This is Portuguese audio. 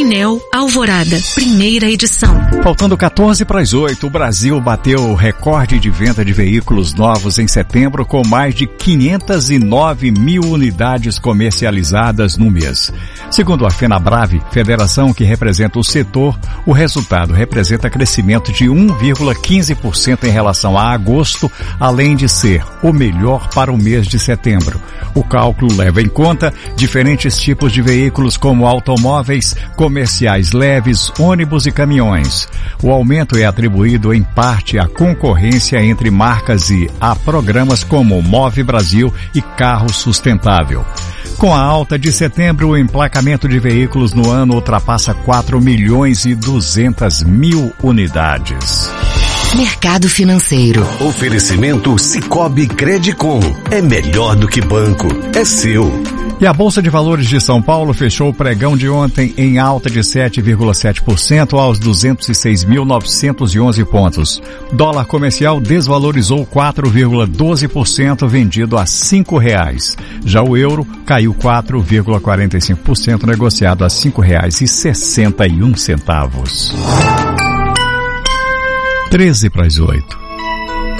Painel Alvorada, primeira edição. Faltando 14 para as 8, o Brasil bateu o recorde de venda de veículos novos em setembro, com mais de 509 mil unidades comercializadas no mês. Segundo a FenaBrave, federação que representa o setor, o resultado representa crescimento de 1,15% em relação a agosto, além de ser o melhor para o mês de setembro. O cálculo leva em conta diferentes tipos de veículos como automóveis, comerciais leves, ônibus e caminhões. O aumento é atribuído em parte à concorrência entre marcas e a programas como Move Brasil e Carro Sustentável. Com a alta de setembro, o emplacamento de veículos no ano ultrapassa 4.200.000 unidades. Mercado financeiro. Oferecimento Sicoob Credicom. É melhor do que banco. É seu. E a Bolsa de Valores de São Paulo fechou o pregão de ontem em alta de 7,7% aos 206.911 pontos. Dólar comercial desvalorizou 4,12%, vendido a R$ 5,00. Já o euro caiu 4,45%, negociado a R$ 5,61. 13 para as 8.